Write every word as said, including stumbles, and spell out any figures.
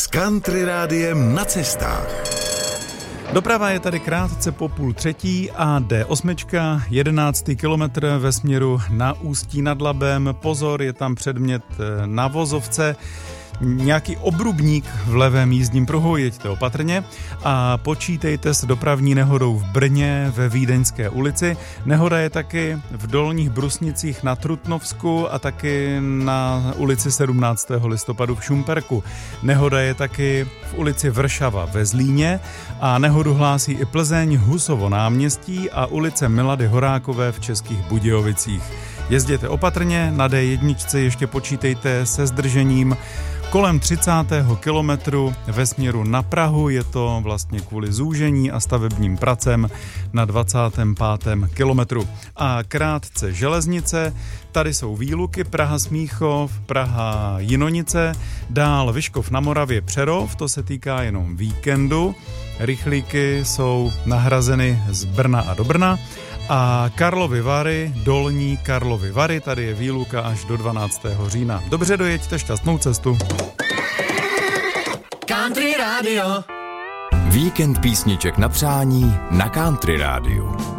Country Rádiem na cestách. Doprava je tady krátce po půl třetí a D osm, jedenáctý kilometr ve směru na Ústí nad Labem. Pozor, je tam předmět na vozovce, nějaký obrubník v levém jízdním pruhu, jeďte opatrně a počítejte s dopravní nehodou v Brně ve Vídeňské ulici. Nehoda je taky v Dolních Brusnicích na Trutnovsku a taky na ulici sedmnáctého listopadu v Šumperku. Nehoda je taky v ulici Vršava ve Zlíně a nehodu hlásí i Plzeň, Husovo náměstí a ulice Milady Horákové v Českých Budějovicích. Jezděte opatrně, na D jedna ještě počítejte se zdržením kolem třicátého kilometru ve směru na Prahu, je to vlastně kvůli zúžení a stavebním pracem na dvacátém pátém kilometru. A krátce železnice, tady jsou výluky Praha Smíchov, Praha Jinonice, dál Vyškov na Moravě Přerov, to se týká jenom víkendu, rychlíky jsou nahrazeny z Brna a do Brna. A Karlovy Vary, Dolní Karlovy Vary, tady je výluka až do dvanáctého října. Dobře dojeďte, šťastnou cestu. Country Radio. Víkend písniček na přání na Country Radio.